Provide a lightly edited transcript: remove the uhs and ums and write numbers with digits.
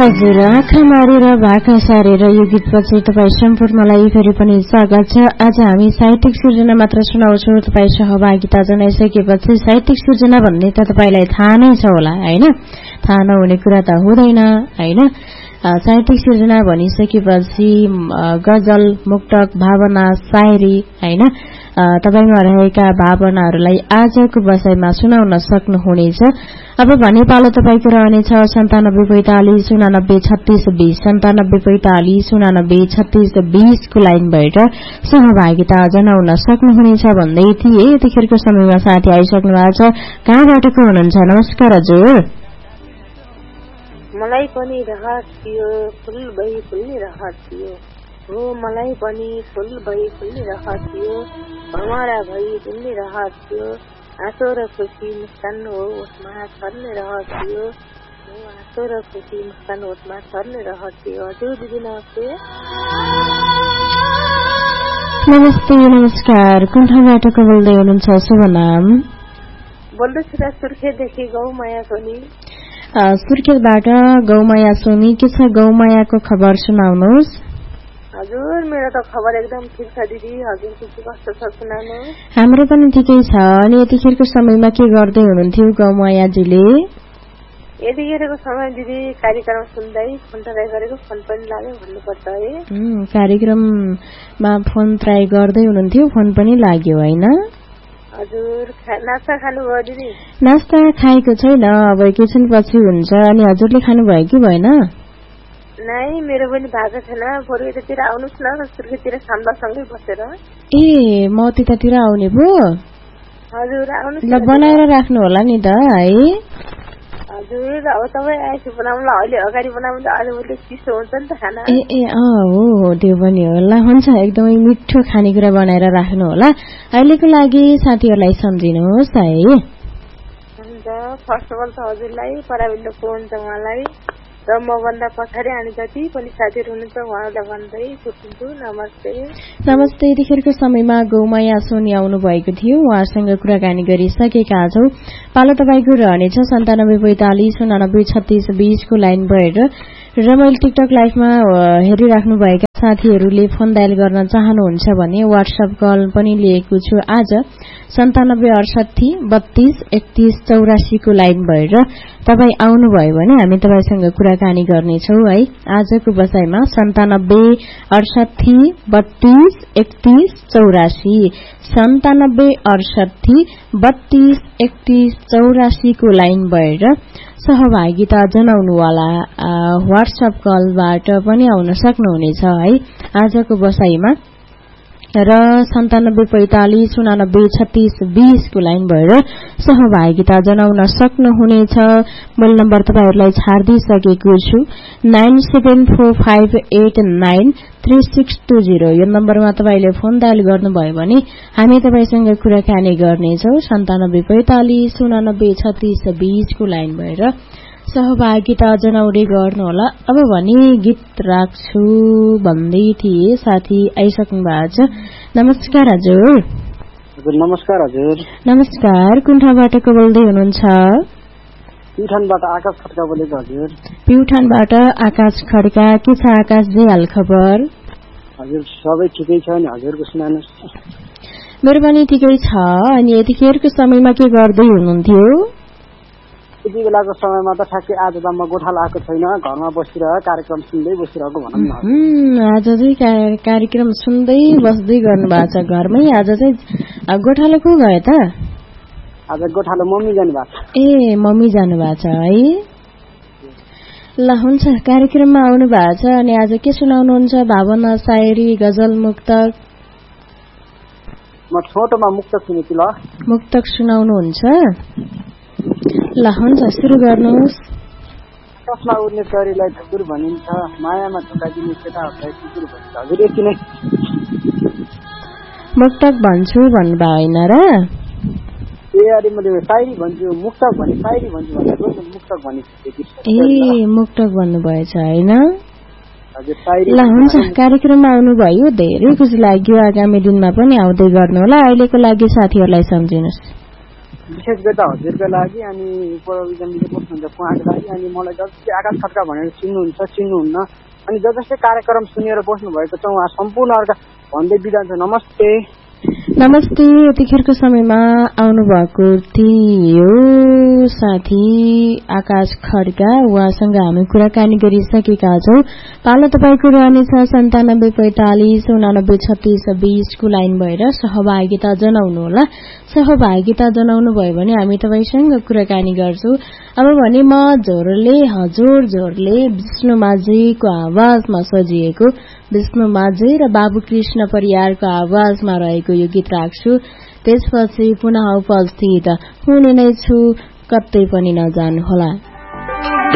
हजुर, आँखा मारेर भाका सारेर यो गीतपछि तपाईँ सम्पूर्णलाई फेरि पनि स्वागत छ। आज हामी साहित्यिक सृजना मात्र सुनाउँछौँ। तपाईँ सहभागिता जनाइसकेपछि साहित्यिक सृजना भन्ने त तपाईँलाई थाहा नै छ होला हैन? थाहा नहुने कुरा त हुँदैन हैन? साहित्यिक सृजना भनिसकेपछि गजल, मुक्तक, भावना, शायरी हैन, तपाईमा रहेका भावनाहरूलाई आजको बसाइमा सुनाउन सक्नुहुनेछ। अब भने पालो तपाईको रहनेछ 9745893620 9745893620 को लाइन भएर सहभागिता जनाउन सक्नुहुनेछ भन्दै थिए। यतिखेरको समयमा साथी आइसक्नु भएको छ। कहाँबाट को हुनुहुन्छ? नमस्कार हजुर। मलाई पनि राहत थियो, फूल भई फुल्ने राहत थियो हो, मलाई पनि फूल भई फुल्ने राहत थियो, भमरा भई डुल्ने राहत थियो, आँसो र खुसी मुस्कान हो ओठमा छर्ने राहत थियो, आँसो र खुसी मुस्कान ओठमा छर्ने राहत थियो। हजुर दिदी नमस्ते। नमस्ते, नमस्कार। कुन ठाउँबाट को बोल्दै हुनुहुन्छ? शुभ नाम? बोल्दैछु र सुर्खेतदेखि गौमाया सोनी। सुर्खेतबाट गौमाया सोनी। के छ गौमायाको खबर सुनाउनुहोस्। हजुर, मेरो त खबर एकदम ठिक छ दिदी। हजुरको के कस्तो छ सुनाउनु? हाम्रो पनि ठिकै छ। अनि यतिखेरको समयमा के गर्दै हुनुहुन्थ्यो गौमायाजीले? यतिखेरको समय दिदी कार्यक्रम सुन्दै फोन ट्राई गरेको, फोन पनि लाग्यो भन्नुपर्छ है। कार्यक्रममा फोन ट्राई गर्दै हुनुहुन्थ्यो, फोन पनि लाग्यो होइन? हजुर, नास्ता खानुभयो दिदी? नास्ता खाएको छैन, अब एकैछिनपछि हुन्छ। अनि हजुरले खानुभयो कि भएन? नै, मेरो पनि भएको छैन। भोलि यतातिर आउनुहोस् न, सुर्खेततिर साम्बासँगै बसेर। ए, म त्यतातिर आउने पो? हजुर आउनुहोस्। ल बनाएर राख्नु होला नि त है। हजुर, अब तपाईँ आएपछि बनाउँला, अहिले अगाडि बनाउनु त अलि अलि चिसो हुन्छ नि त खाना। ए हो, त्यो पनि हो। ल हुन्छ, एकदमै मिठो खानेकुरा बनाएर राख्नु होला। अहिलेको लागि साथीहरूलाई सम्झिनुहोस् है। हुन्छ, फर्स्ट अफ अल त हजुरलाई पराबिन्दो हुन्छ उहाँलाई र म भन्दा पछाडि अनि जति पनि साथीहरू हुनुहुन्छ उहाँलाई भन्दै छुट्टिन्छु। नमस्ते। नमस्ते। यतिखेरको समयमा गौमाया सोनी आउनु भएको थियो, उहाँसँग कुराकानी गरिसकेका छौं। पालो तपाईँको रहनेछ 9745893620 को लाइन भएर र मैले टिकटक लाइभमा हेरिराख्नुभएका साथीहरूले फोन डायल गर्न चाहनुहुन्छ भने व्हाट्सएप कल पनि लिएको छु आज 9768323184 को लाइन भएर तपाईँ आउनुभयो भने हामी तपाईसँग कुराकानी गर्नेछौं है। आजको बसाइमा 9768323184 9768323184 को लाइन भएर सहभागिता जनाउनुवाला व्हाट्सएप कलबाट पनि आउन सक्नुहुनेछ है आजको बसाइमा र 9745893620 को लाइन भएर सहभागिता जनाउन सक्नुहुनेछ। मोबाइल नम्बर तपाईहरुलाई छाड्दिसकेको छु 9745893620। यो नम्बरमा तपाईले फोन डायल गर्नुभयो भने हामी तपाईसँग कुराकानी गर्नेछौं। 9745893620 को लाइन भएर सहभागिता जनाउँदै गर्नुहोला। अब भने गीत राख्छु भन्दै थिए, साथी आइसक्नु भएको छ। नमस्कार हजुर। हजुर नमस्कार हजुर। नमस्कार, कुन ठाउँबाट को बोल्दै हुनुहुन्छ? प्युठानबाट आकाश खड्का बोलेको हजुर। प्युठानबाट आकाश खड्का। के छ आकाश जी हाल खबर? हजुर सबै ठिकै छ नि, हजुरको सुनाउनुहोस्। मेरो पनि ठिकै छ। अनि यतिखेरको समयमा के गर्दै हुनुहुन्थ्यो? यति बेलाको समयमा त ठ्याक्कै आज त म गोठाला आएको छैन, घरमा बसिरहेको कार्यक्रम सुन्दै बसिरहेको भनौँ न। आज चाहिँ कार्यक्रम सुन्दै बस्दै गर्नु भएको छ घरमै। आज चाहिँ गोठालो को गयो त? आज गोठालो मम्मी जानु भएको छ। ए, मम्मी जानु भएको छ है। ल हुन्छ, कार्यक्रममा आउनु भएको छ। अनि आज के सुनाउनुहुन्छ? भावना, शायरी, गजल, मुक्तक? म छोटोमा मुक्तक सुनेछु। ल मुक्तक सुनाउनुहुन्छ? ल हुन्छ, सुरु गर्नुहोस्। आकाशमा उड्ने चरीलाई ढुकुर भनिन्छ, मायामा धोका दिने केटाहरूलाई कुकुर भनिन्छ। हजुर यति नै। मुक्तक भन्छु भन्नुभयो होइन र? ए, अरे मैले शायरी भन्छु, मुक्तक भने शायरी भन्छु भनेको मुक्तक भनेको। ए, मुक्तक भन्नुभएछ होइन? हजुर शायरी। ल हुन्छ, कार्यक्रममा आउनुभयो, धेरै खुसी लाग्यो। आगामी दिनमा पनि आउँदै गर्नु होला। अहिलेको लागि साथीहरूलाई सम्झिनुहोस्। विशेष गरी त हजुरको लागि अनि प्रोभिजनले बस्नुहुन्छ उहाँको लागि अनि मलाई जति आकाश खड्का भनेर चिन्नुहुन्छ चिन्नुहुन्न अनि जसले कार्यक्रम सुनेर बस्नु भएको छ उहाँ सम्पूर्णहरुका भन्दै बिदा हुन्छ। नमस्ते। नमस्ते। यतिखेरको समयमा आउनु भएको थियो साथी आकाश खड्का, उहाँसँग हामी कुराकानी गरिसकेका छौं। पालो तपाईको रहनेछ 9745893620 को लाइन भएर सहभागिता जनाउनुहोला। सहभागिता जनाउनु भयो भने हामी तपाईसँग कुराकानी गर्छौं। अब भने म जोरले विष्णु माझीको आवाजमा सजिएको विष्णु माझी र बाबु कृष्ण परियारको आवाजमा रहेको यो गीत राख्छु। त्यसपछि पुनः उपस्थित हुने नै छु, कतै पनि नजानुहोला।